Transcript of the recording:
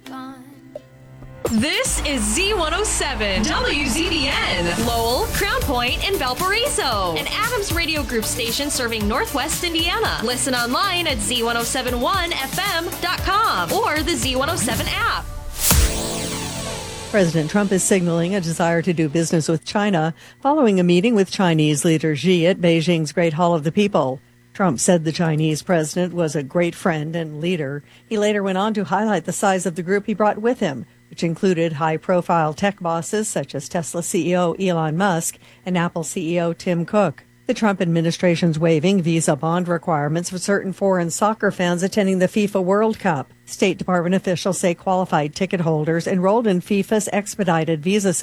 This is Z107, WZBN, Lowell, Crown Point, and Valparaiso. An Adams Radio Group station serving Northwest Indiana. Listen online at Z1071FM.com or the Z107 app. President Trump is signaling a desire to do business with China following a meeting with Chinese leader Xi at Beijing's Great Hall of the People. Trump said the Chinese president was a great friend and leader. He later went on to highlight the size of the group he brought with him, which included high-profile tech bosses such as Tesla CEO Elon Musk and Apple CEO Tim Cook. The Trump administration's waiving visa bond requirements for certain foreign soccer fans attending the FIFA World Cup. State Department officials say qualified ticket holders enrolled in FIFA's expedited visa